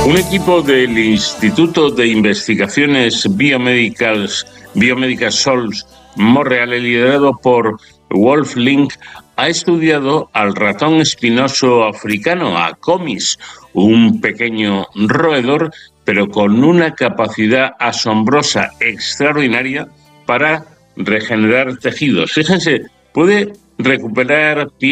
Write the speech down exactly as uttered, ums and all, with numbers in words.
Un equipo del Instituto de Investigaciones Biomédicas, Biomédicas Sols Montreal, liderado por Wolf Link, ha estudiado al ratón espinoso africano, a Comis, un pequeño roedor, pero con una capacidad asombrosa, extraordinaria, para regenerar tejidos. Fíjense, puede recuperar piel